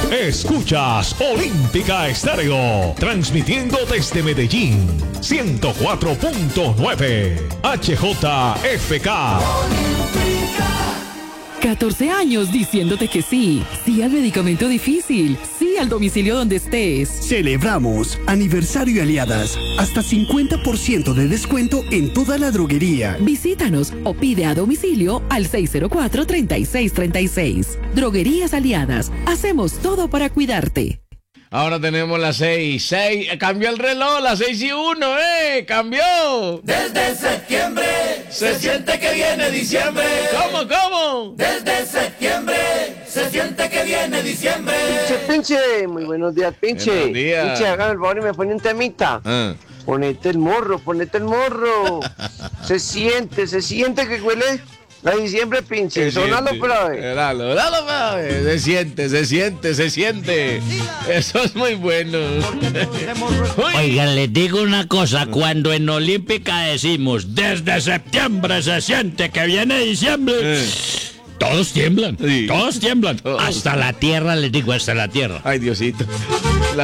Escuchas Olímpica Estéreo, transmitiendo desde Medellín, 104.9 HJFK. 14 años diciéndote que sí. Sí al medicamento difícil. Sí al domicilio donde estés. Celebramos aniversario Aliadas. Hasta 50% de descuento en toda la droguería. Visítanos o pide a domicilio al 604-3636. Droguerías Aliadas. Hacemos todo para cuidarte. Ahora tenemos las 6. Cambió el reloj, las 6:01, cambió. Desde septiembre se siente que viene diciembre. ¿Cómo? Desde septiembre se siente que viene diciembre. Pinche, muy buenos días, pinche. Buenos días. Pinche, hágame el favor y me pone un temita. Ponete el morro. Se siente que huele a diciembre, pinche. Sonalo, plebe. Dalo, plebe. Se siente. Eso es muy bueno. Oigan, les digo una cosa, cuando en Olímpica decimos desde septiembre se siente que viene diciembre, todos tiemblan, Sí. todos tiemblan. Todos. Hasta la tierra, les digo, hasta la tierra. Ay, Diosito.